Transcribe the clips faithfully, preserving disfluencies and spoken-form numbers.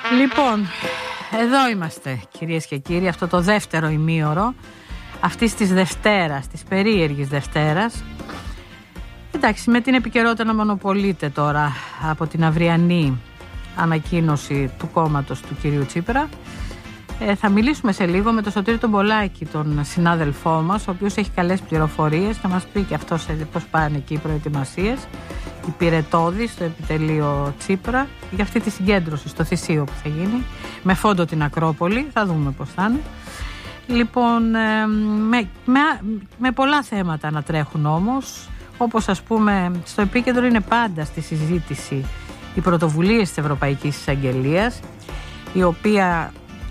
Λοιπόν, εδώ είμαστε κυρίες και κύριοι, αυτό το δεύτερο ημίωρο αυτής της Δευτέρας, της περίεργης Δευτέρας. Εντάξει, με την επικαιρότητα να μονοπολείται τώρα από την αυριανή ανακοίνωση του κόμματος του κυρίου Τσίπρα. Ε, θα μιλήσουμε σε λίγο με τον Σωτήρη τον Πολάκη, τον συνάδελφό μας, ο οποίος έχει καλές πληροφορίες. Θα μας πει και αυτός πώς πάνε εκεί οι προετοιμασίες, η πυρετώδη στο επιτελείο Τσίπρα, για αυτή τη συγκέντρωση στο Θησίο που θα γίνει, με φόντο την Ακρόπολη. Θα δούμε πώς θα είναι. Λοιπόν, ε, με, με, με πολλά θέματα να τρέχουν όμως, όπως ας πούμε στο επίκεντρο είναι πάντα στη συζήτηση οι πρωτοβουλίες της Ευρωπαϊκής Εισαγγελίας, η οποία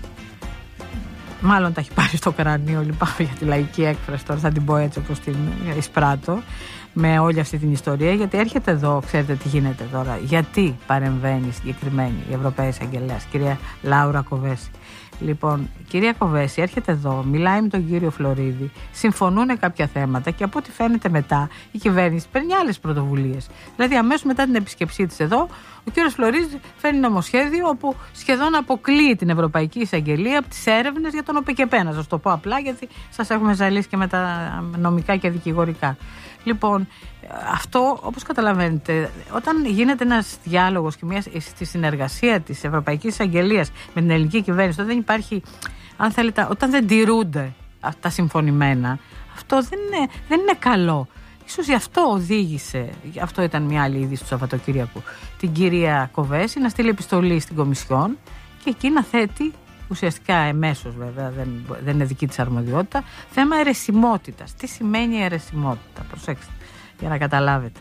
μάλλον τα έχει πάρει στο κρανίο, λυπάμαι για τη λαϊκή έκφραση, τώρα θα την πω έτσι όπως την εισπράττω, με όλη αυτή την ιστορία, γιατί έρχεται εδώ, ξέρετε τι γίνεται τώρα, γιατί παρεμβαίνει συγκεκριμένη η Ευρωπαϊκή Εισαγγελέα, κυρία Λάουρα Κοβέση. Λοιπόν, κυρία Κοβέση έρχεται εδώ, μιλάει με τον κύριο Φλωρίδη, συμφωνούν κάποια θέματα και από ό,τι φαίνεται μετά η κυβέρνηση παίρνει άλλες πρωτοβουλίες. Δηλαδή, αμέσως μετά την επίσκεψή της εδώ, ο κύριος Φλωρίδης φέρνει νομοσχέδιο όπου σχεδόν αποκλείει την Ευρωπαϊκή Εισαγγελία από τις έρευνες για τον ΟΠΕΚΕΠΕ. Να σας το πω απλά, γιατί σας έχουμε ζαλίσει και με τα νομικά και δικηγορικά. Λοιπόν, αυτό, όπως καταλαβαίνετε, όταν γίνεται ένας διάλογος και μια στη συνεργασία της Ευρωπαϊκής Εισαγγελίας με την ελληνική κυβέρνηση, όταν δεν υπάρχει, αν θέλετε, όταν δεν τηρούνται τα συμφωνημένα, αυτό δεν είναι, δεν είναι καλό. Ίσως γι' αυτό οδήγησε, αυτό ήταν μια άλλη είδηση του Σαββατοκύριακου, την κυρία Κοβέση να στείλει επιστολή στην Κομισιόν και εκεί να θέτει, ουσιαστικά εμέσως βέβαια, δεν, δεν είναι δική της αρμοδιότητα, θέμα αιρεσιμότητας. Τι σημαίνει αιρεσιμότητα? Προσέξτε, για να καταλάβετε.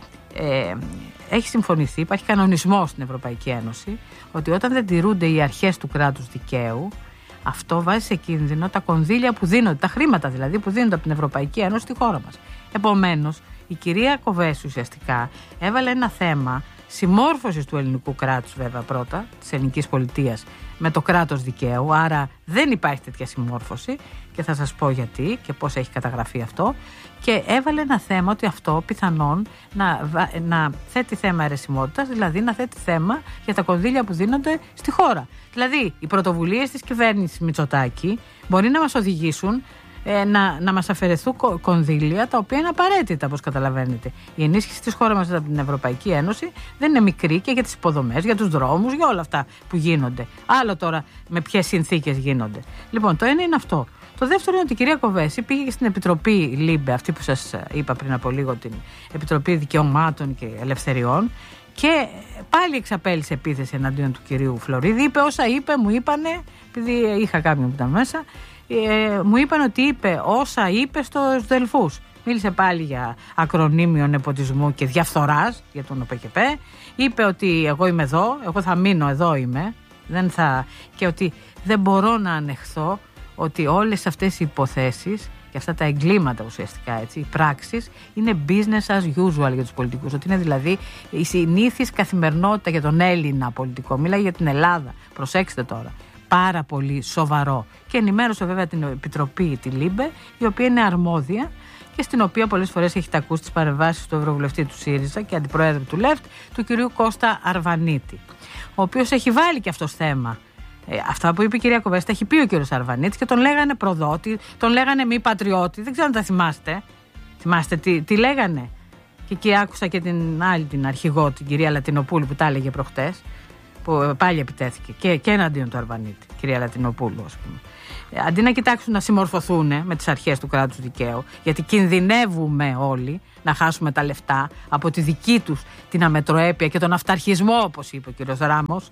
Ε, έχει συμφωνηθεί, υπάρχει κανονισμός στην Ευρωπαϊκή Ένωση, ότι όταν δεν τηρούνται οι αρχές του κράτους δικαίου, αυτό βάζει σε κίνδυνο τα κονδύλια που δίνονται, τα χρήματα δηλαδή που δίνονται από την Ευρωπαϊκή Ένωση στη χώρα μας. Επομένως, η κυρία Κοβέση ουσιαστικά έβαλε ένα θέμα συμμόρφωσης του ελληνικού κράτους, βέβαια πρώτα, της ελληνικής πολιτείας, με το κράτος δικαίου. Άρα δεν υπάρχει τέτοια συμμόρφωση και θα σας πω γιατί και πώς έχει καταγραφεί αυτό. Και έβαλε ένα θέμα ότι αυτό πιθανόν να, να θέτει θέμα αιρεσιμότητας, δηλαδή να θέτει θέμα για τα κονδύλια που δίνονται στη χώρα. Δηλαδή, οι πρωτοβουλίες της κυβέρνησης Μητσοτάκη μπορεί να μας οδηγήσουν ε, να, να μας αφαιρεθούν κονδύλια τα οποία είναι απαραίτητα, όπως καταλαβαίνετε. Η ενίσχυση της χώρας μας από την Ευρωπαϊκή Ένωση δεν είναι μικρή και για τις υποδομές, για τους δρόμους, για όλα αυτά που γίνονται. Άλλο τώρα με ποιες συνθήκες γίνονται. Λοιπόν, το ένα είναι αυτό. Το δεύτερο είναι ότι η κυρία Κοβέση πήγε στην Επιτροπή ΛΥΜΠΕ, αυτή που σας είπα πριν από λίγο, την Επιτροπή Δικαιωμάτων και Ελευθεριών, και πάλι εξαπέλυσε επίθεση εναντίον του κυρίου Φλωρίδη. Είπε όσα είπε, μου είπανε, επειδή είχα κάποιον που ήταν μέσα, ε, μου είπαν ότι είπε όσα είπε στους Δελφούς. Μίλησε πάλι για ακρονίμιο νεποτισμού και διαφθοράς για τον ΟΠΕΚΕΠΕ. Είπε ότι εγώ είμαι εδώ, εγώ θα μείνω εδώ είμαι, δεν θα... και ότι δεν μπορώ να ανεχθώ ότι όλες αυτές οι υποθέσεις και αυτά τα εγκλήματα ουσιαστικά, έτσι, οι πράξεις, είναι business as usual για τους πολιτικούς. Ότι είναι δηλαδή η συνήθις καθημερινότητα για τον Έλληνα πολιτικό. Μιλάει για την Ελλάδα. Προσέξτε τώρα. Πάρα πολύ σοβαρό. Και ενημέρωσε βέβαια την Επιτροπή, τη ΛΥΜΠΕ, η οποία είναι αρμόδια και στην οποία πολλές φορές έχετε ακούσει τις παρεμβάσεις του Ευρωβουλευτή του ΣΥΡΙΖΑ και Αντιπροέδρου του ΛΕΦΤ, του κυρίου Κώστα Αρβανίτη, ο οποίος έχει βάλει και αυτός θέμα. Ε, αυτά που είπε η κυρία Κοβέση τα έχει πει ο κύριος Αρβανίτης και τον λέγανε προδότη, τον λέγανε μη πατριώτη. Δεν ξέρω αν τα θυμάστε. Θυμάστε τι, τι λέγανε? Και εκεί άκουσα και την άλλη την αρχηγό, την κυρία Λατινοπούλου, που τα έλεγε προχτές, που πάλι επιτέθηκε και, και εναντίον του Αρβανίτη, κυρία Λατινοπούλου, ας πούμε. Ε, αντί να κοιτάξουν να συμμορφωθούν με τις αρχές του κράτους δικαίου, γιατί κινδυνεύουμε όλοι να χάσουμε τα λεφτά από τη δική τους την αμετροέπεια και τον αυταρχισμό, όπως είπε ο κύριος Ράμος,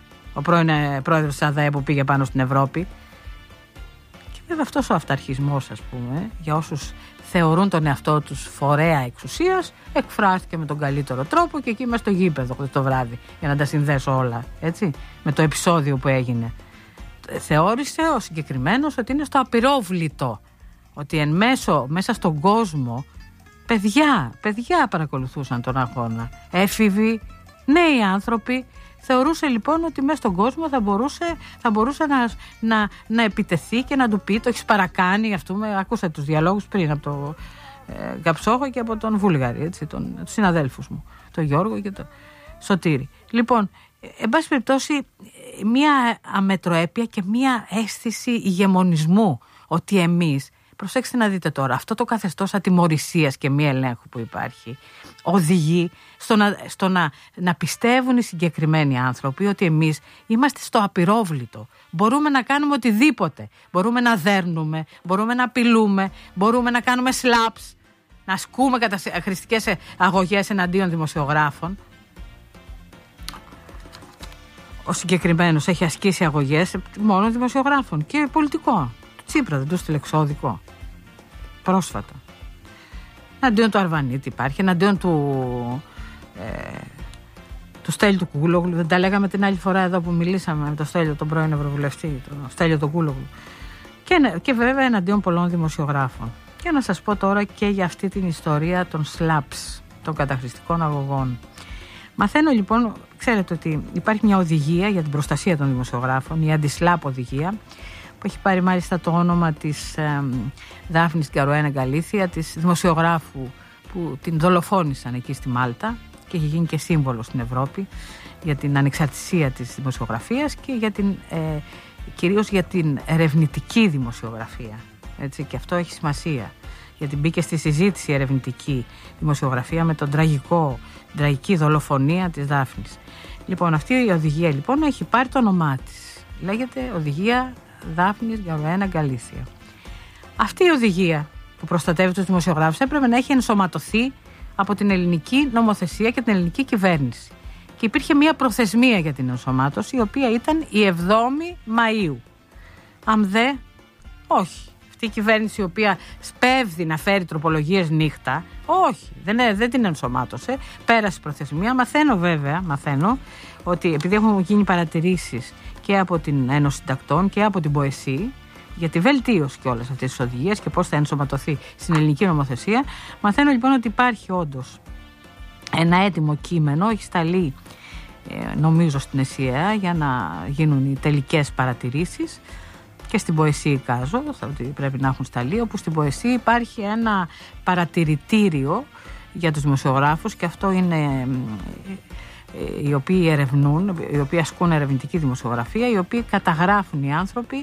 ο πρώην πρόεδρος της ΑΔΑΕ που πήγε πάνω στην Ευρώπη. Και βέβαια αυτός ο αυταρχισμός, ας πούμε, για όσους θεωρούν τον εαυτό τους φορέα εξουσίας, εκφράστηκε με τον καλύτερο τρόπο και εκεί μέσα στο γήπεδο το βράδυ, για να τα συνδέσω όλα, έτσι, με το επεισόδιο που έγινε. Θεώρησε ο συγκεκριμένος ότι είναι στο απειρόβλητο, ότι εν μέσω, μέσα στον κόσμο, παιδιά, παιδιά παρακολουθούσαν τον αγώνα, έφηβοι, νέοι άνθρωποι. Θεωρούσε λοιπόν ότι μέσα στον κόσμο θα μπορούσε, θα μπορούσε να, να, να επιτεθεί και να του πει: το έχεις παρακάνει, ας πούμε. Ακούσατε τους διαλόγους πριν από τον ε, Καψόχο και από τον Βούλγαρη, έτσι, τον, τους συναδέλφους μου, τον Γιώργο και τον Σωτήρη. Λοιπόν, εν πάση περιπτώσει, μία αμετροέπεια και μία αίσθηση ηγεμονισμού ότι εμείς, προσέξτε να δείτε τώρα, αυτό το καθεστώς ατιμωρησίας και μη ελέγχου που υπάρχει οδηγεί στο, να, στο να, να πιστεύουν οι συγκεκριμένοι άνθρωποι ότι εμείς είμαστε στο απειρόβλητο. Μπορούμε να κάνουμε οτιδήποτε. Μπορούμε να δέρνουμε, μπορούμε να απειλούμε, μπορούμε να κάνουμε slaps, να ασκούμε καταχρηστικές αγωγές εναντίον δημοσιογράφων. Ο συγκεκριμένος έχει ασκήσει αγωγές μόνο δημοσιογράφων και πολιτικών. Του Τσίπρα δεν του στείλε εξώδικο πρόσφατα. Εναντίον του Αρβανίτη υπάρχει, εναντίον του, ε, του Στέλιου του Κούλογλου. Δεν τα λέγαμε την άλλη φορά εδώ που μιλήσαμε με τον Στέλιο, τον πρώην Ευρωβουλευτή, τον Στέλιο του Κούλογλου. Και, και βέβαια εναντίον πολλών δημοσιογράφων. Και να σας πω τώρα και για αυτή την ιστορία των slaps, των καταχρηστικών αγωγών. Μαθαίνω λοιπόν, ξέρετε ότι υπάρχει μια οδηγία για την προστασία των δημοσιογράφων, η αντισλάπ οδηγία, που έχει πάρει μάλιστα το όνομα της ε, Δάφνης Γκαρουένα Γκαλίθια, της δημοσιογράφου που την δολοφόνησαν εκεί στη Μάλτα και έχει γίνει και σύμβολο στην Ευρώπη για την ανεξαρτησία της δημοσιογραφίας και για την, ε, κυρίως για την ερευνητική δημοσιογραφία. Έτσι, και αυτό έχει σημασία, γιατί μπήκε στη συζήτηση η ερευνητική δημοσιογραφία με τον τραγικό, την τραγική δολοφονία της Δάφνης. Λοιπόν, αυτή η οδηγία λοιπόν έχει πάρει το όνομά της. Λέγεται Οδηγία Δάφνης Γκαρουένα Γκαλίθια. Αυτή η οδηγία που προστατεύει τους δημοσιογράφους έπρεπε να έχει ενσωματωθεί από την ελληνική νομοθεσία και την ελληνική κυβέρνηση. Και υπήρχε μια προθεσμία για την ενσωμάτωση, η οποία ήταν η εβδόμη Μαΐου. Αμδέ, όχι. Αυτή η κυβέρνηση η οποία σπέβδει να φέρει τροπολογίες νύχτα, όχι, δεν, δεν την ενσωμάτωσε. Πέρασε η προθεσμία. Μαθαίνω βέβαια, μαθαίνω ότι επειδή έχουν γίνει παρατηρήσεις και από την Ένωση Συντακτών και από την ΠΟΕΣΥ για τη βελτίωση και όλες αυτές τις οδηγίες και πώς θα ενσωματωθεί στην ελληνική νομοθεσία, μαθαίνω λοιπόν ότι υπάρχει όντως ένα έτοιμο κείμενο, έχει σταλεί ε, νομίζω στην ΕΣΥΑ για να γίνουν οι τελικές παρατηρήσεις και στην ΠΟΕΣΥ εικάζω ότι πρέπει να έχουν σταλεί, όπου στην ΠΟΕΣΥ υπάρχει ένα παρατηρητήριο για τους δημοσιογράφους και αυτό είναι οι οποίοι ερευνούν, οι οποίοι ασκούν ερευνητική δημοσιογραφία, οι οποίοι καταγράφουν οι άνθρωποι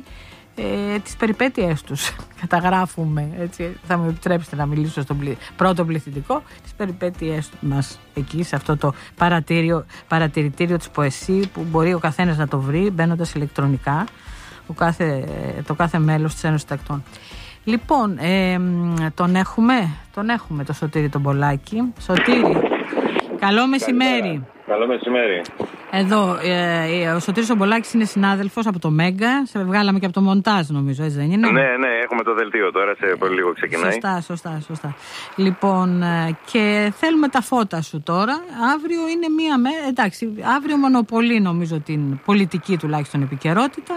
ε, τις περιπέτειές τους. Καταγράφουμε, έτσι, θα μου επιτρέψετε να μιλήσω στον πλη... πρώτο πληθυντικό, τις περιπέτειές μας εκεί, σε αυτό το παρατηρητήριο της ΠΟΕΣΥ που μπορεί ο καθένας να το βρει μπαίνοντας ηλεκτρονικά, ο κάθε, το κάθε μέλος της Ένωσης Τακτών. Λοιπόν, ε, τον έχουμε, τον έχουμε το Σωτήρη τον Πολάκη. Σωτήρη, καλό μεσημέρι. Καλό μεσημέρι. Εδώ, ε, ο Σωτήρης τον Πολάκης είναι συνάδελφος από το Μέγκα. Σε βγάλαμε και από το μοντάζ, νομίζω, έτσι δεν είναι? Ναι, ναι, έχουμε το δελτίο τώρα, σε πολύ λίγο ξεκινάει. Σωστά, σωστά, σωστά. Λοιπόν, και θέλουμε τα φώτα σου τώρα. Αύριο είναι μία μέρα, εντάξει, αύριο μονοπολεί νομίζω την πολιτική τουλάχιστον επικαιρότητα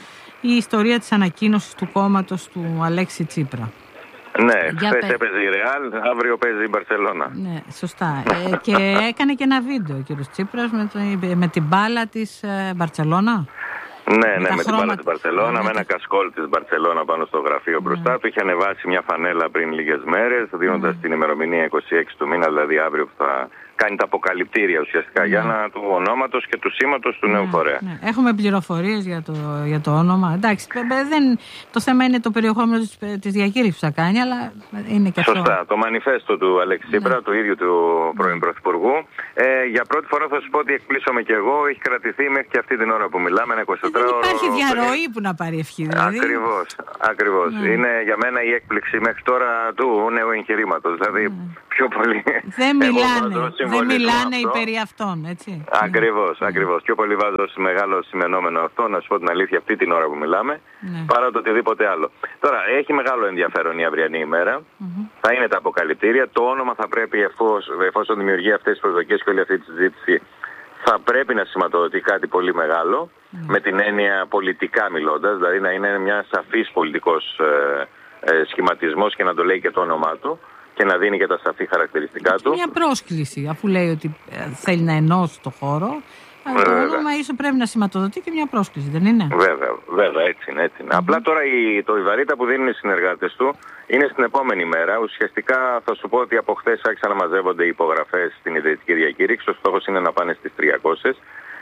η ιστορία της ανακοίνωσης του κόμματος του Αλέξη Τσίπρα. Ναι, χθες έπαιζε η Ρεάλ, αύριο παίζει η Μπαρσελόνα. Ναι, σωστά. ε, και έκανε και ένα βίντεο ο κύριος Τσίπρας με, το, με την μπάλα της ε, Μπαρσελόνα. Ναι, με ναι, με χρώμα... την μπάλα της Μπαρσελόνα, με ένα κασκόλ της Μπαρσελόνα πάνω στο γραφείο μπροστά ναι. του. Είχε ανεβάσει μια φανέλα πριν λίγες μέρες, δίνοντας ναι. την ημερομηνία είκοσι έξι του μήνα, δηλαδή αύριο που θα κάνει τα αποκαλυπτήρια ουσιαστικά ναι. για να του ονόματος και του σήματος του ναι. νέου φορέα. Ναι. Έχουμε πληροφορίες για το, για το όνομα. Εντάξει, δεν, το θέμα είναι το περιεχόμενο της, της διακήρυξης που θα κάνει, αλλά είναι και αυτό. Σωστά. Το μανιφέστο του Αλέξη Τσίπρα, ναι. του ίδιου του πρώην Πρωθυπουργού. Ε, για πρώτη φορά θα σου πω ότι εκπλήσωμαι και εγώ. Έχει κρατηθεί μέχρι και αυτή την ώρα που μιλάμε, ένα εικοσιτετράωρο. Δεν υπάρχει διαρροή που να πάρει ευχή, δηλαδή. Ακριβώς. Ακριβώς. Ναι. Είναι για μένα η έκπληξη μέχρι τώρα του νέου εγχειρήματος. Δηλαδή, ναι. πιο πολύ. Δεν μιλάνε. Δεν μιλάνε οι περί αυτών, έτσι. Ακριβώς, ναι. ακριβώς. Πιο πολύ βάζω μεγάλο σημενόμενο αυτό, να σου πω την αλήθεια, αυτή την ώρα που μιλάμε, ναι. παρά το οτιδήποτε άλλο. Τώρα, έχει μεγάλο ενδιαφέρον η αυριανή ημέρα. Mm-hmm. Θα είναι τα αποκαλυπτήρια. Το όνομα θα πρέπει, εφόσον, εφόσον δημιουργεί αυτές τις προσδοκίες και όλη αυτή τη συζήτηση, θα πρέπει να σηματοδοτεί κάτι πολύ μεγάλο, mm. με την έννοια πολιτικά μιλώντας, δηλαδή να είναι μια σαφής πολιτικός ε, ε, σχηματισμός και να το λέει και το όνομά του και να δίνει και τα σαφή χαρακτηριστικά του. Μια πρόσκληση, αφού λέει ότι θέλει να ενώσει το χώρο, αλλά το όνομα ίσως πρέπει να σηματοδοτεί και μια πρόσκληση, δεν είναι? Βέβαια, βέβαια, έτσι είναι. Έτσι είναι. Mm-hmm. Απλά τώρα η, το η βαρύτητα που δίνουν οι συνεργάτες του είναι στην επόμενη μέρα. Ουσιαστικά θα σου πω ότι από χθες άρχισαν να μαζεύονται οι υπογραφές στην ιδρυτική διακήρυξη. Ο στόχος είναι να πάνε στις τριακόσιες.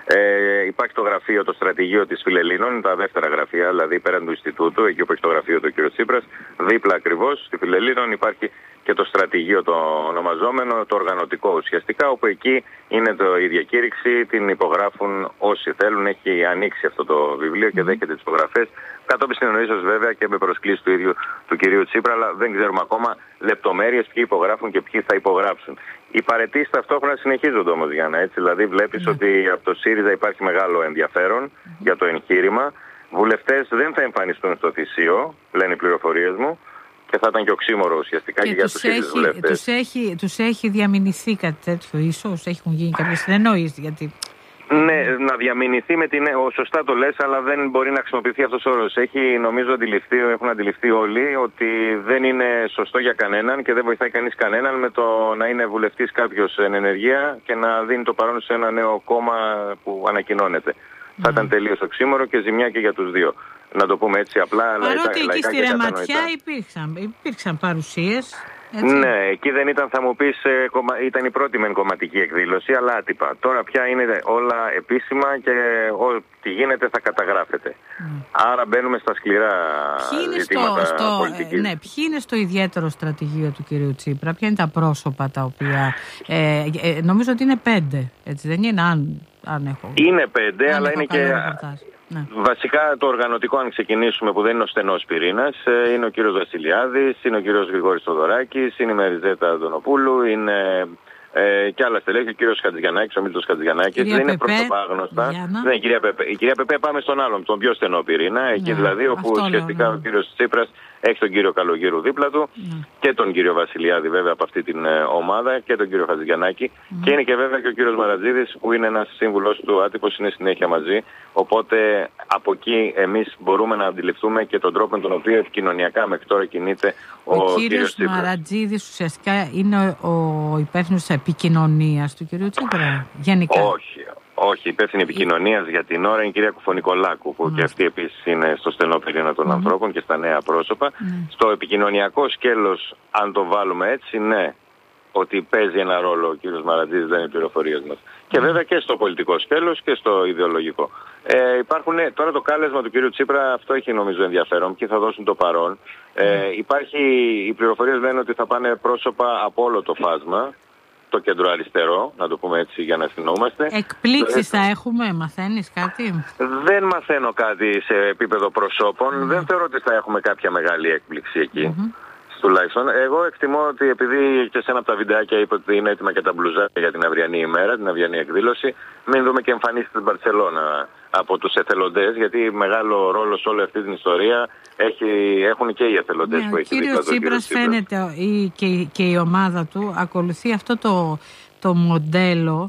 Ε, υπάρχει το γραφείο, το στρατηγείο της Φιλελλήνων, τα δεύτερα γραφεία, δηλαδή πέραν του Ινστιτούτου, εκεί όπου έχει το γραφείο του κ. Τσίπρας, δίπλα ακριβώς στη Φιλελλήνων υπάρχει και το στρατηγείο το ονομαζόμενο, το οργανωτικό ουσιαστικά, όπου εκεί είναι το, η διακήρυξη, την υπογράφουν όσοι θέλουν. Έχει ανοίξει αυτό το βιβλίο και δέχεται τις υπογραφές. Κατόπιν συνεννοήσεως βέβαια και με προσκλήσεις του ίδιου του κυρίου Τσίπρα, αλλά δεν ξέρουμε ακόμα λεπτομέρειες ποιοι υπογράφουν και ποιοι θα υπογράψουν. Οι παραιτήσεις ταυτόχρονα συνεχίζονται όμως, Γιάννα, έτσι. Δηλαδή βλέπεις ότι από το ΣΥΡΙΖΑ υπάρχει μεγάλο ενδιαφέρον για το εγχείρημα. Βουλευτές δεν θα εμφανιστούν στο θυσίο, λένε οι πληροφορίες μου. Και θα ήταν και οξύμορο ουσιαστικά και, και για τους ίδιους βουλευτές. Τους έχει, τους έχει διαμηνηθεί κάτι τέτοιο, ίσως έχουν γίνει κάποιες συνεννοήσεις, γιατί... Ναι, να διαμηνηθεί με την... Ο, σωστά το λες, αλλά δεν μπορεί να χρησιμοποιηθεί αυτός ο όρος. Έχει, νομίζω, αντιληφθεί, έχουν αντιληφθεί όλοι ότι δεν είναι σωστό για κανέναν και δεν βοηθάει κανείς κανέναν με το να είναι βουλευτής κάποιος εν ενεργεία και να δίνει το παρόν σε ένα νέο κόμμα που ανακοινώνεται. Mm. Θα ήταν τελείως οξύμορο και ζημιά και για τους δύο. Να το πούμε έτσι απλά. Παρότι εκεί στη Ρεματιά υπήρξαν, υπήρξαν παρουσίες. Έτσι. Ναι, εκεί δεν ήταν, θα μου πεις, ήταν η πρώτη μεν κομματική εκδήλωση, αλλά άτυπα. Τώρα πια είναι όλα επίσημα και ό,τι γίνεται θα καταγράφεται. Mm. Άρα μπαίνουμε στα σκληρά ζητήματα στο, στο, πολιτικής. Ναι, ποιοι είναι στο ιδιαίτερο στρατηγείο του κυρίου Τσίπρα, ποια είναι τα πρόσωπα τα οποία... Ε, ε, νομίζω ότι είναι πέντε, έτσι δεν είναι, αν, αν έχω... Είναι πέντε, αν αλλά έχω είναι και... Ναι. Βασικά το οργανωτικό, αν ξεκινήσουμε, που δεν είναι ο στενός πυρήνας, είναι ο κύριος Βασιλιάδης, είναι ο κύριος Γρηγόρης Θοδωράκης, είναι η Μεριζέτα Αντωνοπούλου, είναι ε, και άλλα στελέχη, ο κύριος Χατζηγιαννάκης, ο Μίλτος Χατζηγιαννάκης. Δεν είναι πρόσωπα άγνωστα. Ναι, κυρία Πεπέ. Η κυρία Πεπέ, πάμε στον άλλον, τον πιο στενό πυρήνα, εκεί ναι, δηλαδή όπου ουσιαστικά ο κύριος Τσίπρας έχει τον κύριο Καλογύρου δίπλα του ναι. και τον κύριο Βασιλιάδη βέβαια από αυτή την ε, ομάδα και τον κύριο Χατζηγιαννάκη mm. και είναι και βέβαια και ο κύριος Μαρατζίδης που είναι ένας σύμβουλος του άτυπος, είναι συνέχεια μαζί, οπότε από εκεί εμείς μπορούμε να αντιληφθούμε και τον τρόπο με τον οποίο επικοινωνιακά μέχρι τώρα κινείται ο, ο κύριος, κύριος Τσίπρας. Μαρατζίδης ουσιαστικά είναι ο, ο υπεύθυνος της επικοινωνίας του κύριου Τσίπρα γενικά. Όχι. Όχι, υπεύθυνη επικοινωνίας για την ώρα είναι η κυρία Κουφωνικολάκου, που mm. και αυτή επίσης είναι στο στενό πυρήνα των mm. ανθρώπων και στα νέα πρόσωπα. Mm. Στο επικοινωνιακό σκέλος, αν το βάλουμε έτσι, ναι, ότι παίζει ένα ρόλο ο κύριος Μαρατζίδης, δεν είναι οι πληροφορίες μας. Mm. Και βέβαια και στο πολιτικό σκέλος και στο ιδεολογικό. Ε, υπάρχουν, τώρα το κάλεσμα του κύριου Τσίπρα, αυτό έχει νομίζω ενδιαφέρον, και θα δώσουν το παρόν. Ε, mm. υπάρχει, οι πληροφορίες λένε ότι θα πάνε πρόσωπα από όλο το φάσμα. Το κέντρο αριστερό, να το πούμε έτσι για να αισθηνόμαστε. Εκπλήξεις θα έχουμε, μαθαίνεις κάτι? Δεν μαθαίνω κάτι σε επίπεδο προσώπων. Mm. Δεν θεωρώ ότι θα έχουμε κάποια μεγάλη έκπληξη εκεί. Mm-hmm. Τουλάχιστον. Εγώ εκτιμώ ότι επειδή και σε ένα από τα βιντεάκια είπε ότι είναι έτοιμα και τα μπλουζάκια για την αυριανή ημέρα, την αυριανή εκδήλωση, μην δούμε και εμφανίσεις στην Μπαρσελόνα από τους εθελοντές, γιατί μεγάλο ρόλο σε όλη αυτή την ιστορία έχει, έχουν και οι εθελοντές ναι, που έχει δει. Ο κύριος Τσίπρας φαίνεται η, και, και η ομάδα του ακολουθεί αυτό το, το μοντέλο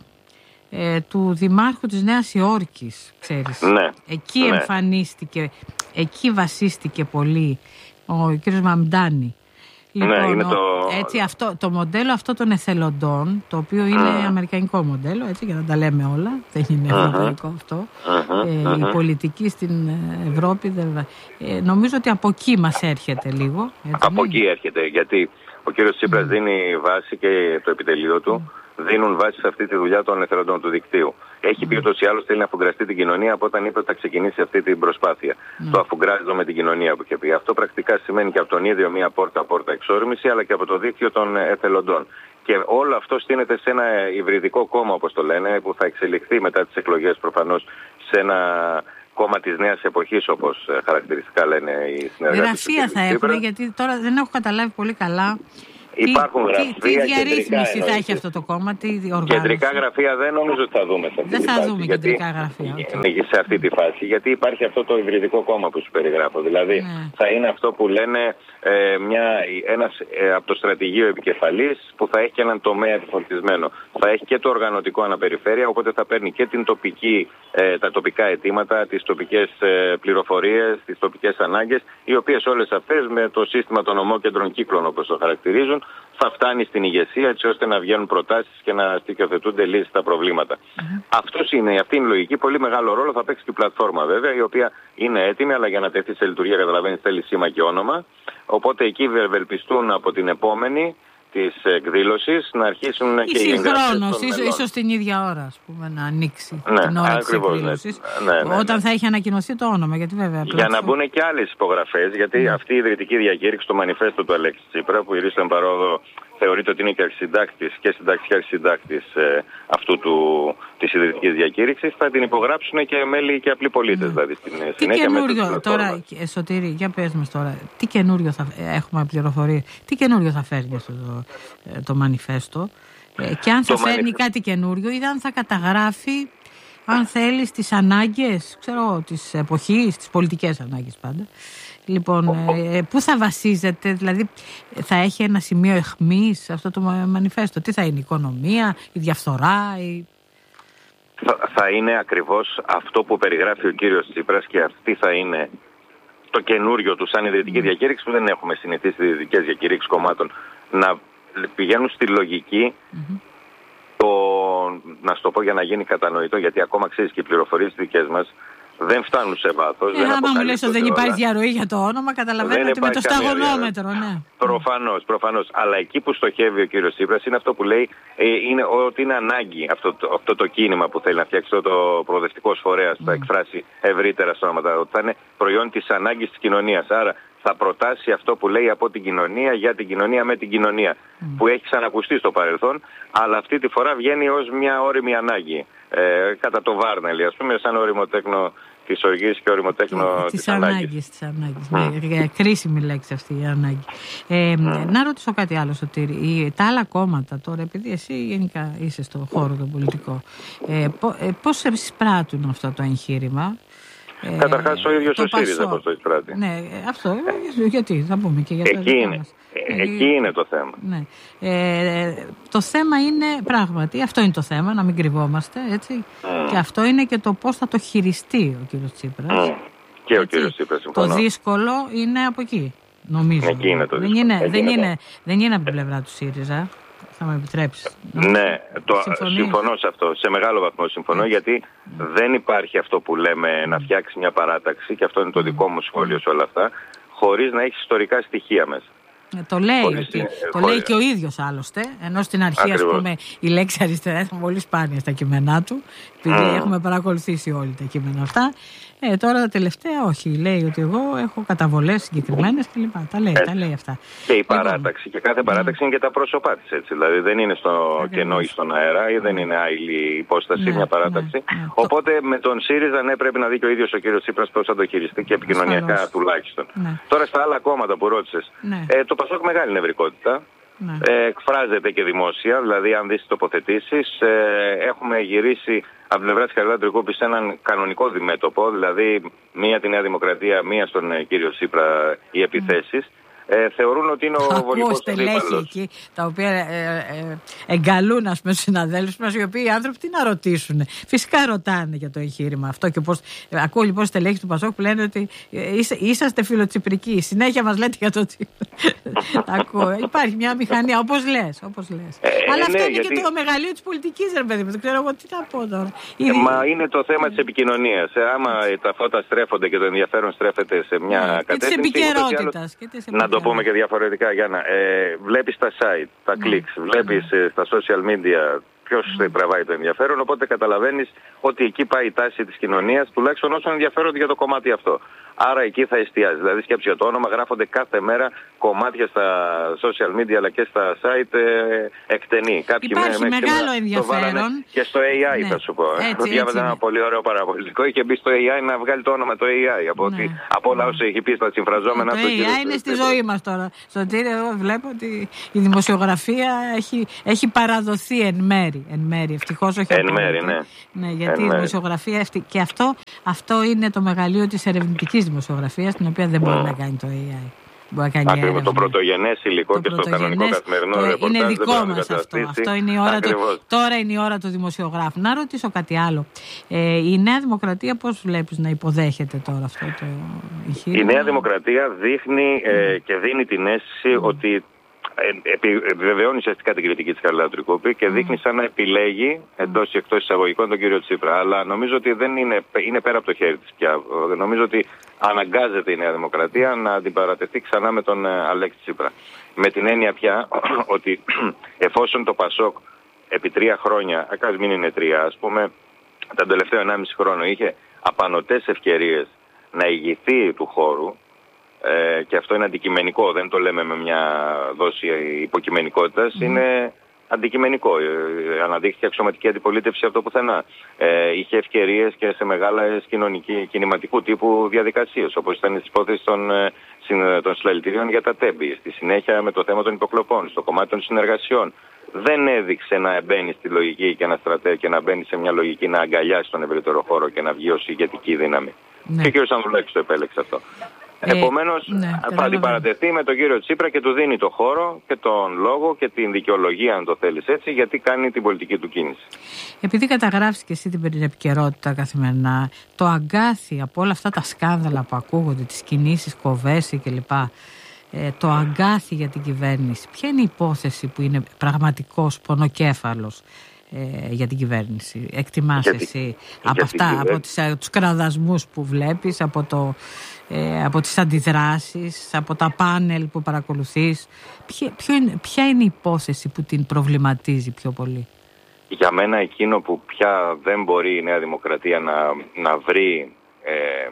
ε, του Δημάρχου της Νέας Υόρκης, ξέρεις. Ναι, εκεί ναι. εμφανίστηκε, εκεί βασίστηκε πολύ ο κύριος Μαμντάνη. Λοιπόν, ναι, είναι το... έτσι, αυτό, το μοντέλο αυτό των εθελοντών, το οποίο είναι mm. αμερικανικό μοντέλο, έτσι, για να τα λέμε όλα, δεν είναι uh-huh. ευρωπαϊκό αυτό. Uh-huh. Ε, uh-huh. Η πολιτική στην Ευρώπη, δεν... ε, νομίζω ότι από εκεί μας έρχεται λίγο. Έτσι, από ναι. εκεί έρχεται, γιατί ο κύριος Τσίπρας mm. δίνει βάση και το επιτελείο του, mm. δίνουν βάση σε αυτή τη δουλειά των εθελοντών του δικτύου. Έχει πει ούτως ή άλλως θέλει να αφουγκραστεί την κοινωνία από όταν είπε ότι θα ξεκινήσει αυτή την προσπάθεια. Mm. Το αφουγκράζω με την κοινωνία που είχε πει. Αυτό πρακτικά σημαίνει και από τον ίδιο μία πόρτα-πόρτα εξόρμηση, αλλά και από το δίκτυο των εθελοντών. Και όλο αυτό στείνεται σε ένα υβριδικό κόμμα, όπως το λένε, που θα εξελιχθεί μετά τις εκλογές προφανώς σε ένα κόμμα της νέας εποχής, όπως χαρακτηριστικά λένε οι συνεργάτες. Γραφεία θα έχουν, γιατί τώρα δεν έχω καταλάβει πολύ καλά. Υπάρχουν τι, γραφεία. Τι διαρρύθμιση θα έχει αυτό το κόμμα, τι οργάνωση? Κεντρικά γραφεία δεν νομίζω ότι θα δούμε σε αυτή δεν τη θα φάση. δούμε γιατί, κεντρικά γραφεία. Okay. Σε αυτή τη φάση. Γιατί υπάρχει αυτό το υβριδικό κόμμα που σου περιγράφω. Δηλαδή ναι. θα είναι αυτό που λένε ε, μια, ένας ε, από το στρατηγείο επικεφαλής που θα έχει και έναν τομέα επιφορτισμένο. Θα έχει και το οργανωτικό αναπεριφέρεια, οπότε θα παίρνει και την τοπική, ε, τα τοπικά αιτήματα, τις τοπικές ε, πληροφορίες, τις τοπικές ανάγκες, οι οποίες όλες αυτές με το σύστημα των ομόκεντρων κύκλων, όπως το χαρακτηρίζουν, θα φτάνει στην ηγεσία έτσι ώστε να βγαίνουν προτάσεις και να στοιχειοθετούνται λύσεις στα προβλήματα. Mm-hmm. Αυτός είναι, αυτή είναι η λογική. Πολύ μεγάλο ρόλο θα παίξει και η πλατφόρμα βέβαια, η οποία είναι έτοιμη, αλλά για να τεθεί σε λειτουργία, καταλαβαίνεις, θέλει σήμα και όνομα. Οπότε εκεί ευελπιστούν από την επόμενη, της εκδήλωσης να αρχίσουν ή και οι εγγραφές. Συγχρόνως, ίσως, ίσως την ίδια ώρα, ας πούμε, να ανοίξει ναι, την ώρα ακριβώς, της εκδήλωσης. Ναι, ναι, ναι, όταν ναι. θα έχει ανακοινωθεί το όνομα. Γιατί βέβαια, για να μπουν και άλλες υπογραφές, γιατί ναι. αυτή η ιδρυτική διακήρυξη, το μανιφέστο του Αλέξη Τσίπρα, που η Ρίσλαν Παρόδο θεωρείται ότι είναι και αρχισυντάκτης και συντάκτης και αρχισυντάκτης ε, αυτού του, της ιδρυτικής διακήρυξης, θα την υπογράψουν και μέλη και απλοί πολίτες. Mm. Δηλαδή, στην τι συνέχεια καινούριο τώρα, Σωτήρη, για πες μας τώρα, τι καινούριο θα έχουμε πληροφορίες, τι καινούριο θα φέρνει αυτό το, το μανιφέστο ε, και αν θα το φέρνει μανιφ... κάτι καινούριο ή αν θα καταγράφει, αν θέλει, τις ανάγκες, ξέρω, της εποχής, τις πολιτικές ανάγκες πάντα. Λοιπόν, ε, πού θα βασίζεται, δηλαδή θα έχει ένα σημείο αιχμής αυτό το μανιφέστο, τι θα είναι, η οικονομία, η διαφθορά, η... Θα, θα είναι ακριβώς αυτό που περιγράφει ο κύριος Τσίπρας και αυτή θα είναι το καινούριο του σαν ιδρυτική mm. διακήρυξη, που δεν έχουμε συνηθίσει τις ιδρυτικές διακήρυξεις κομμάτων να πηγαίνουν στη λογική mm-hmm. το, να σου το πω για να γίνει κατανοητό, γιατί ακόμα ξέρεις και οι πληροφορίες δικές μας δεν φτάνουν σε βάθος. Ε, άμα μου λες ότι δεν υπάρχει διαρροή για το όνομα, καταλαβαίνω δεν ότι με το σταγονόμετρο, ναι. Προφανώς, προφανώς. Αλλά εκεί που στοχεύει ο κύριος Τσίπρας είναι αυτό που λέει, ε, είναι ότι είναι ανάγκη αυτό το, αυτό το κίνημα που θέλει να φτιάξει, αυτό το προοδευτικός φορέας, mm. θα εκφράσει ευρύτερα στα όνοματα, ότι θα είναι προϊόν της ανάγκης της κοινωνίας. Άρα θα προτάσει αυτό που λέει από την κοινωνία, για την κοινωνία, με την κοινωνία, mm. που έχει ξανακουστεί στο παρελθόν, αλλά αυτή τη φορά βγαίνει ως μια ώριμη ανάγκη. Ε, κατά το Βάρνελι, ας πούμε, σαν ωριμοτέκνο της οργής και ωριμοτέκνο της, της ανάγκης. Της ανάγκης. Mm. Ναι, κρίσιμη λέξη αυτή η ανάγκη. Ε, mm. Να ρωτήσω κάτι άλλο, Σωτήρη. Τα άλλα κόμματα τώρα, επειδή εσύ γενικά είσαι στο χώρο το πολιτικό, ε, πώς εισπράττουν αυτό το εγχείρημα? Ε, Καταρχάς ο ίδιος ο ΣΥΡΙΖΑ πώς το εισπράττει. Ναι, αυτό, γιατί, θα πούμε και για το εκεί είναι. Μας. Εκεί ε, είναι το θέμα. Ναι. Ε, το θέμα είναι πράγματι, αυτό είναι το θέμα, να μην κρυβόμαστε, έτσι. Mm. Και αυτό είναι και το πώς θα το χειριστεί ο κύριος Τσίπρας. Mm. Και έτσι. Ο κύριος Τσίπρας, συμφωνώ. Το δύσκολο είναι από εκεί, νομίζω. Εκεί είναι το δεν δύσκολο. Είναι, δεν, είναι, δεν είναι από την πλευρά του ΣΥΡΙΖΑ. Θα με επιτρέψεις? Ναι, το, συμφωνώ σε αυτό. Σε μεγάλο βαθμό συμφωνώ, mm. γιατί mm. δεν υπάρχει αυτό που λέμε mm. να φτιάξει μια παράταξη, και αυτό είναι το δικό μου σχόλιο σε όλα αυτά, χωρίς να έχει ιστορικά στοιχεία μέσα. Ε, το λέει, χωρίς, ότι, το λέει και ο ίδιος άλλωστε, ενώ στην αρχή, ας πούμε, η λέξη αριστερά ήταν πολύ σπάνια στα κείμενά του, επειδή mm. έχουμε παρακολουθήσει όλοι τα κείμενα αυτά. Ε, τώρα τα τελευταία όχι. Λέει ότι εγώ έχω καταβολές συγκεκριμένες κλπ. Τα λέει, τα λέει αυτά. Και η παράταξη, και κάθε παράταξη mm. είναι και τα πρόσωπά της, έτσι. Δηλαδή δεν είναι στο okay. κενό ή στον αέρα, ή δεν είναι άειλη υπόσταση, ναι, μια παράταξη. Ναι, ναι. Οπότε με τον ΣΥΡΙΖΑ, ναι, πρέπει να δει και ο ίδιος ο κύριος Τσίπρας πώς θα το χειριστεί, και επικοινωνιακά Ασφαλώς. τουλάχιστον. Ναι. Τώρα στα άλλα κόμματα που ρώτησες, ναι. ε, το ΠΑΣΟΚ μεγάλη νευρικότητα. Ναι. Ε, εκφράζεται και δημόσια, δηλαδή αν δεις τοποθετήσεις, ε, έχουμε γυρίσει από την πλευρά της Χαριλάου Τρικούπη σε έναν κανονικό διμέτωπο, δηλαδή μία τη Νέα Δημοκρατία, μία στον ε, κύριο Τσίπρα οι επιθέσεις. Ε, θεωρούν ότι είναι ο βολικός στελέχη εκεί, τα οποία ε, ε, εγκαλούν, ας πούμε, τους συναδέλφους μας, οι οποίοι οι άνθρωποι τι να ρωτήσουν. Φυσικά ρωτάνε για το εγχείρημα αυτό. Και πώς, ε, ακούω λοιπόν στελέχη του ΠΑΣΟΚ που λένε ότι ε, είστε, είσαστε φιλοτσιπρικοί. Συνέχεια μας λέτε για το Τσίπρα. Ακούω. Υπάρχει μια μηχανία, όπως λες. Όπως λες. Ε, Αλλά αυτό ναι, είναι γιατί... και το μεγαλείο της πολιτικής, ρε παιδί μου. Δεν ξέρω εγώ τι να πω τώρα. Ε, μα είναι το θέμα της επικοινωνίας. Ε, άμα τα φώτα στρέφονται και το ενδιαφέρον στρέφεται σε μια ε, κατεύθυνση. Και της επικαιρότητας. Το πούμε και διαφορετικά, Γιάννα. Ε, βλέπεις τα site, τα clicks, βλέπεις ε, στα social media ποιος mm. τραβάει το ενδιαφέρον, οπότε καταλαβαίνεις ότι εκεί πάει η τάση της κοινωνίας, τουλάχιστον όσων ενδιαφέρονται για το κομμάτι αυτό. Άρα εκεί θα εστιάζει. Δηλαδή σκέψου για το όνομα, γράφονται κάθε μέρα κομμάτια στα social media αλλά και στα site ε, εκτενή. Κάποιοι υπάρχει με, μεγάλο με ενδιαφέρον. Και στο έι άι, ναι. θα σου πω. Διάβαζα ένα πολύ ωραίο παραπολιτικό. Είχε μπει στο έι άι να βγάλει το όνομα το έι άι. Από, ναι. ότι, από όλα όσα έχει πει στα συμφραζόμενα. Το έι άι είναι στη ζωή μας τώρα. Στο τύριο εγώ βλέπω ότι η δημοσιογραφία έχει, έχει παραδοθεί εν μέρη. Εν μέρη, ευτυχώς όχι. Εν μέρη, ναι. ναι. Γιατί η δημοσιογραφία αυτή, και αυτό, αυτό είναι το μεγαλείο της ερευνητικής δημοσιογραφίας, την οποία δεν μπορεί mm. να κάνει το έι άι. Ακριβώς, το πρωτογενές υλικό το και στο κανονικό καθημερινό ρεπορτάζ. Είναι δικό μας αυτό. αυτό είναι η ώρα του, τώρα είναι η ώρα του δημοσιογράφου. Να ρωτήσω κάτι άλλο. Ε, η Νέα Δημοκρατία πώς βλέπεις να υποδέχεται τώρα αυτό το εγχείρημα? Η Νέα Δημοκρατία δείχνει ε, και δίνει την αίσθηση mm. ότι επιβεβαιώνει ουσιαστικά την κριτική της Χαριλάου Τρικούπη και δείχνει σαν να επιλέγει εντός ή εκτός εισαγωγικών τον κύριο Τσίπρα. Αλλά νομίζω ότι δεν είναι, είναι πέρα από το χέρι της πια. Νομίζω ότι αναγκάζεται η Νέα Δημοκρατία να αντιπαρατεθεί ξανά με τον Αλέξη Τσίπρα. Με την έννοια πια ότι εφόσον το Πασόκ επί τρία χρόνια, ας μην είναι τρία, ας πούμε, τα τελευταία ενάμιση χρόνο είχε απανωτές ευκαιρίες να ηγηθεί του χώρου, ε, και αυτό είναι αντικειμενικό, δεν το λέμε με μια δόση υποκειμενικότητας, mm. είναι αντικειμενικό. Ε, αναδείχθηκε αξιωματική αντιπολίτευση από το πουθενά. Ε, είχε ευκαιρίες και σε μεγάλες κοινωνική, κινηματικού τύπου διαδικασίες, όπως ήταν στις υπόθεσεις των, των συλλαλητηρίων για τα τέμπη, στη συνέχεια με το θέμα των υποκλοπών, στο κομμάτι των συνεργασιών. Δεν έδειξε να μπαίνει στη λογική και να στρατεύει και να μπαίνει σε μια λογική να αγκαλιάσει τον ευρύτερο χώρο και να βγει ως ηγετική δύναμη. Ναι. Και ο κ. Ανδρουλάκης το επέλεξε αυτό. Ε, Επομένως, ναι, θα αντιπαρατεθεί με τον κύριο Τσίπρα και του δίνει το χώρο και τον λόγο και την δικαιολογία, αν το θέλεις έτσι, γιατί κάνει την πολιτική του κίνηση. Επειδή καταγράφεις και εσύ την επικαιρότητα καθημερινά, το αγκάθι από όλα αυτά τα σκάνδαλα που ακούγονται, τις κινήσεις Κοβέση κλπ., ε, το αγκάθι για την κυβέρνηση, ποια είναι η υπόθεση που είναι πραγματικός πονοκέφαλος ε, για την κυβέρνηση? Εκτιμάς γιατί, εσύ γιατί από αυτά, από τις, τους κραδασμούς που βλέπεις, από, το, ε, από τις αντιδράσεις, από τα πάνελ που παρακολουθείς, ποια, ποιο είναι, ποια είναι η υπόθεση που την προβληματίζει πιο πολύ? Για μένα εκείνο που πια δεν μπορεί η Νέα Δημοκρατία να, να βρει ε,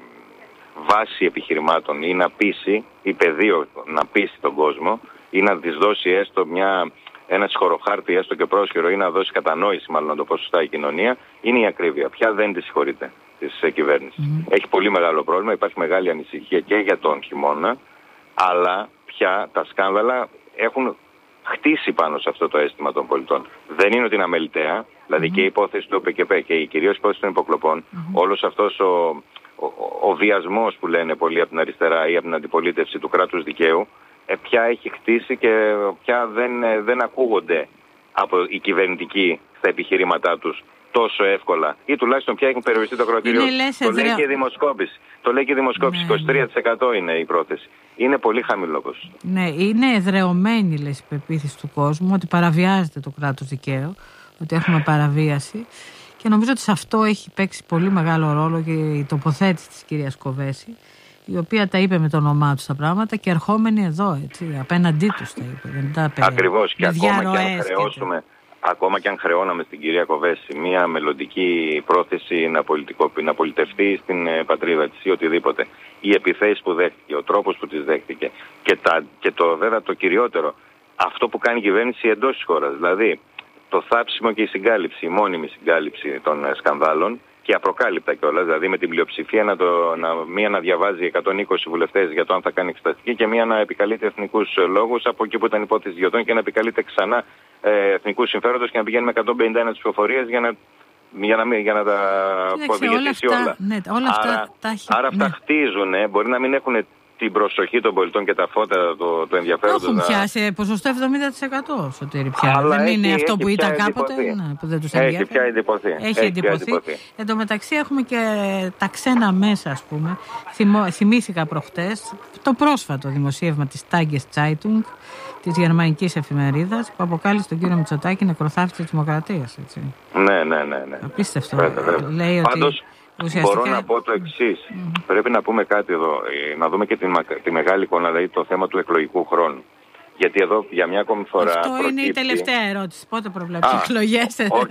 βάση επιχειρημάτων ή να πείσει, ή πεδίο να πείσει τον κόσμο, ή να της δώσει έστω μια, ένα συγχωροχάρτη έστω και πρόσχερο, ή να δώσει κατανόηση, μάλλον να το πω σωστά, η κοινωνία, είναι η ακρίβεια. Πια δεν τη συγχωρείται της ε, κυβέρνησης. Mm-hmm. Έχει πολύ μεγάλο πρόβλημα, υπάρχει μεγάλη ανησυχία και για τον χειμώνα, αλλά πια τα σκάνδαλα έχουν χτίσει πάνω σε αυτό το αίσθημα των πολιτών. Δεν είναι ότι είναι αμεληταία, δηλαδή mm-hmm. και η υπόθεση του ΟΠΚΠ και η κυρίως υπόθεση των υποκλοπών, mm-hmm. όλος αυτός ο, ο, ο βιασμός που λένε πολλοί από την αριστερά ή από την αντιπολίτευση του κράτους δικαίου, ε, πια έχει χτίσει και πια δεν, ε, δεν ακούγονται από οι κυβερνητικοί στα επιχειρήματά τους τόσο εύκολα, ή τουλάχιστον πια έχουν περιοριστεί το ακροατήριο. Το λέει και η δημοσκόπηση. Το λέει και η δημοσκόπηση. Ναι. είκοσι τρία τοις εκατό είναι η πρόθεση. Είναι πολύ χαμηλό ποσοστό. Ναι, είναι εδρεωμένη, λες, η πεποίθηση του κόσμου ότι παραβιάζεται το κράτος δικαίου, ότι έχουμε παραβίαση. Και νομίζω ότι σε αυτό έχει παίξει πολύ μεγάλο ρόλο και η τοποθέτηση της κυρίας Κοβέση, η οποία τα είπε με το όνομά του τα πράγματα και ερχόμενη εδώ, έτσι, απέναντί τους τα είπε. Δεν τα είπε. Ακριβώς, και ακόμα και αν χρεώσουμε. Και... Ακόμα και αν χρεώναμε στην κυρία Κοβέση μια μελλοντική πρόθεση να, να πολιτευτεί στην ε, πατρίδα της ή οτιδήποτε, οι επιθέσεις που δέχτηκε, ο τρόπος που τις δέχτηκε και, τα, και το βέβαια το κυριότερο, αυτό που κάνει η κυβέρνηση εντός της χώρας, δηλαδή το θάψιμο και η συγκάλυψη, η μόνιμη συγκάλυψη των ε, σκανδάλων και απροκάλυπτα κιόλας, δηλαδή με την πλειοψηφία να το, να, μία να διαβάζει εκατόν είκοσι βουλευτές για το αν θα κάνει εξεταστική και μία να επικαλείται εθνικούς λόγους από εκεί που ήταν υπόθεση ιδιωτών και να επικαλείται ξανά ε, εθνικούς συμφέροντος και να πηγαίνει με εκατόν πενήντα ένα τις ψηφοφορίες για να, για να, για να τα αποδηγετήσει όλα. όλα. Ναι, όλα αυτά άρα τα έχει, άρα αυτά ναι. χτίζουν, ε, μπορεί να μην έχουν την προσοχή των πολιτών και τα φώτα το, το ενδιαφέρον τους. Έχουν πια σε ποσοστό εβδομήντα τοις εκατό Σωτήρη πια. Αλλά δεν έχει, είναι αυτό που ήταν κάποτε, ναι, που δεν τους ενδιαφέρει. Έχει πια εντυπωθεί. Έχει, έχει εντυπωθεί. Εν τω μεταξύ έχουμε και τα ξένα μέσα, ας πούμε. Θυμώ, θυμήθηκα προχτές το πρόσφατο δημοσίευμα της Tages Zeitung, της γερμανικής εφημερίδας, που αποκάλυψε τον κύριο Μητσοτάκη νεκροθάφτη της Δημοκρατίας. Έτσι. Ναι, ναι, ναι, ναι. Απίστευτο. Βέβαια, βέβαια. Λέει Πάντως, ότι ουσιαστικά... μπορώ να πω το εξής. Mm. Πρέπει να πούμε κάτι εδώ. Να δούμε και τη, τη μεγάλη εικόνα, δηλαδή το θέμα του εκλογικού χρόνου. Γιατί εδώ για μια ακόμη φορά. Αυτό προκύπτει... είναι η τελευταία ερώτηση. Πότε προβλέπεις εκλογές? Οκ,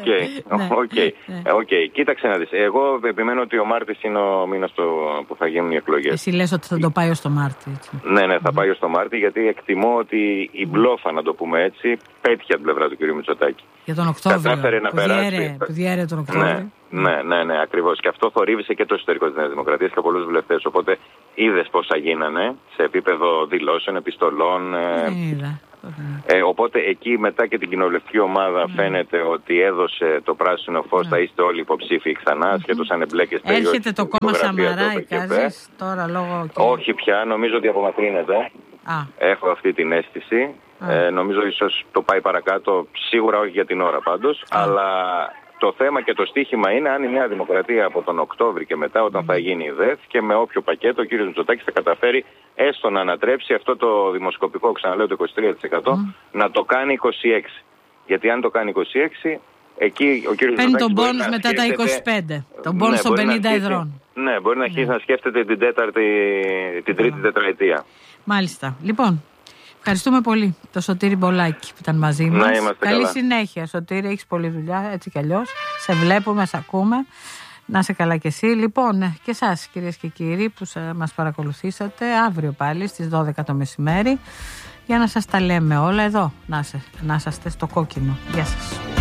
οκ. Κοίταξε να δεις. Εγώ επιμένω ότι ο Μάρτης είναι ο μήνας που θα γίνουν οι εκλογές. Εσύ λες ότι θα το πάει ως το Μάρτι. Έτσι. Ναι, ναι, θα mm. πάει ως το Μάρτι, γιατί εκτιμώ ότι η μπλόφα, να το πούμε έτσι, πέτυχε από την πλευρά του κ. Μητσοτάκη. Για τον Οκτώβριο. Κατάφερε να που περάσει. Διέρε, που διέρε τον Οκτώβριο. Ναι. Ναι, ναι, ναι, ακριβώς. Και αυτό θορύβησε και το εσωτερικό της Νέας Δημοκρατίας και πολλούς βουλευτές. Οπότε είδες πόσα γίνανε σε επίπεδο δηλώσεων, επιστολών. Ε, είδα. Ε, οπότε εκεί μετά και την κοινοβουλευτική ομάδα mm. φαίνεται ότι έδωσε το πράσινο φως, mm. θα είστε όλοι υποψήφοι ξανά, mm. σχέτως αν εμπλέκεστε. Έρχεται το κόμμα Σαμαρά, εικάζεις τώρα λόγω... Και... Όχι πια, νομίζω ότι απομακρύνεται. Ah. Έχω αυτή την αίσθηση. Ah. Ε, νομίζω ίσως το πάει παρακάτω, σίγουρα όχι για την ώρα πάντως, ah. αλλά... το θέμα και το στίχημα είναι αν η Νέα Δημοκρατία από τον Οκτώβρη και μετά, όταν mm. θα γίνει η ΔΕΘ και με όποιο πακέτο ο κ. Μητσοτάκης θα καταφέρει έστω να ανατρέψει αυτό το δημοσκοπικό, ξαναλέω το είκοσι τρία τοις εκατό, mm. να το κάνει είκοσι έξι τοις εκατό. Γιατί αν το κάνει είκοσι έξι τοις εκατό, εκεί ο κ. Μητσοτάκης παίρνει τον πόνους μετά σκέφτεται... τα είκοσι πέντε. Τον πόνους ναι, των πενήντα εδρών. Ναι, μπορεί να αρχίσει ναι. να σκέφτεται την, τέταρτη, την τρίτη yeah. τετραετία. Μάλιστα. Λοιπόν, ευχαριστούμε πολύ το Σωτήρη Μπολάκη που ήταν μαζί μας. Καλή καλά. συνέχεια, Σωτήρη, έχεις πολλή δουλειά, έτσι κι αλλιώς. Σε βλέπουμε, σε ακούμε. Να είσαι καλά κι εσύ. Λοιπόν, και εσάς κυρίες και κύριοι που μας παρακολουθήσατε, αύριο πάλι στις δώδεκα το μεσημέρι για να σας τα λέμε όλα εδώ. Να, σε, να είσαστε στο κόκκινο. Γεια σας.